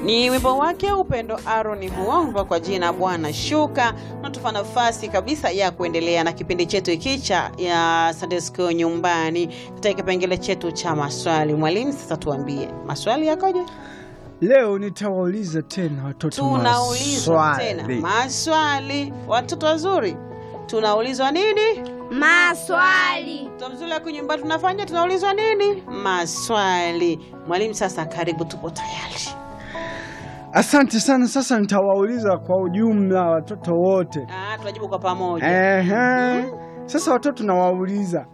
Ni wimbo wake Upendo Aaron Muomba kwa jina Bwana Shuka. Natupa nafasi kabisa ya kuendelea na kipindi chetu hiki ya Sunday School nyumbani katika kipengele chetu cha maswali. Mwalimu, sasa tuambie maswali yakoje? Leo nitawauliza tena watoto tunauliza tena maswali. Watoto wazuri, tunaulizwa nini? Maswali. Tumzuri kwa nyumbani tunafanya tunaulizwa nini? Maswali. Mwalimu, sasa karibu, tupo tayari. Asante sana. Sasa nitawauliza kwa ujumla watoto wote. Tunajibu kwa pamoja. Sasa watoto nawauliza.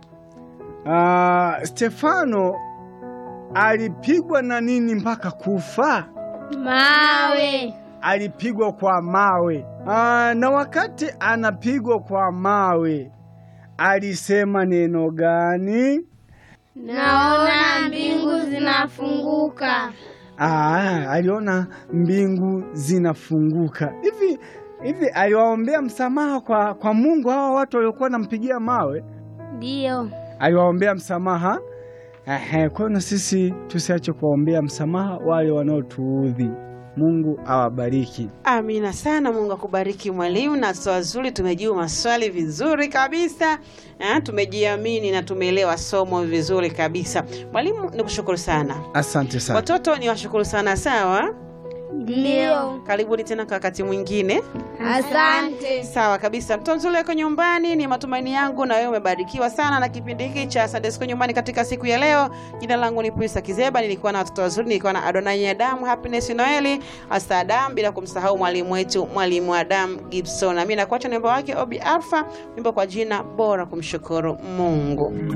Stefano alipigwa na nini mpaka kufa? Mawe. Alipigwa kwa mawe. Na wakati anapigwa kwa mawe alisema neno gani? Naona mbingu zinafunguka. Aliona mbingu zinafunguka. Hivi aliwaombea msamaha kwa Mungu hawa watu waliokuwa wanampigia mawe? Ndio. Aliwaombea msamaha. Kwa hiyo sisi tusiache kuombea msamaha wale wanaotuudhi. Mungu awabariki. Amina sana. Mungu akubariki mwalimu, na swali zuri, tumejibu maswali vizuri kabisa. Tumejiamini na tumeelewa somo vizuri kabisa. Mwalimu, nikushukuru sana. Asante sana. Watoto ni washukuru sana, sawa? Ndio. Karibuni tena kwa wakati mwingine. Asante. Sawa kabisa. Mtoto mzuri yuko nyumbani, ni matumaini yangu na wewe umebarikiwa sana na kipindi hiki cha Sunday School nyumbani katika siku ya leo. Jina langu ni Prisa Kizeba, nilikuwa na watoto wazuri, nilikuwa na Adonai Adam, Happiness Noeli, Asa Adam, bila kumsahau mwalimu wetu, mwalimu Adam Gibson. Na mimi nakuacha na wimbo wake Obi Alpha, wimbo kwa jina Bora Kumshukuru Mungu.